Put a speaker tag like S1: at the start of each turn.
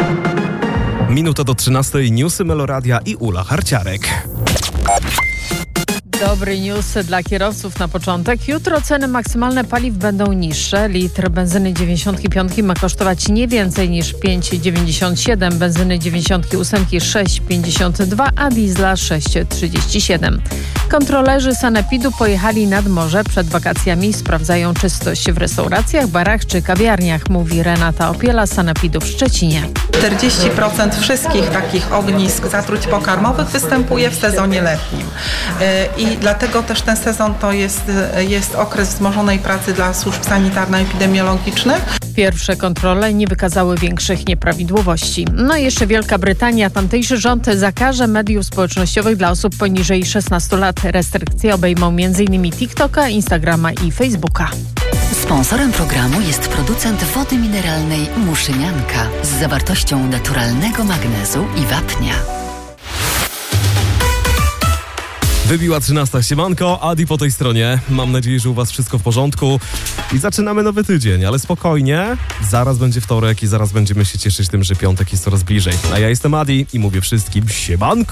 S1: Minuta do 13. Newsy Meloradia i Ula Harciarek.
S2: Dobry news dla kierowców na początek. Jutro ceny maksymalne paliw będą niższe. Litr benzyny 95 ma kosztować nie więcej niż 5,97, benzyny 98 6,52, a diesla 6,37. Kontrolerzy sanepidu pojechali nad morze przed wakacjami. Sprawdzają czystość w restauracjach, barach czy kawiarniach, mówi Renata Opiela z sanepidu w Szczecinie.
S3: 40% wszystkich takich ognisk zatruć pokarmowych występuje w sezonie letnim. I dlatego też ten sezon to jest okres wzmożonej pracy dla służb sanitarno-epidemiologicznych.
S2: Pierwsze kontrole nie wykazały większych nieprawidłowości. No i jeszcze Wielka Brytania. Tamtejszy rząd zakaże mediów społecznościowych dla osób poniżej 16 lat. Restrykcje obejmą m.in. TikToka, Instagrama i Facebooka.
S4: Sponsorem programu jest producent wody mineralnej Muszynianka z zawartością naturalnego magnezu i wapnia.
S1: Wybiła 13. Siemanko, Adi po tej stronie. Mam nadzieję, że u was wszystko w porządku. I zaczynamy nowy tydzień, ale spokojnie. Zaraz będzie wtorek i zaraz będziemy się cieszyć tym, że piątek jest coraz bliżej. A ja jestem Adi i mówię wszystkim siemanko.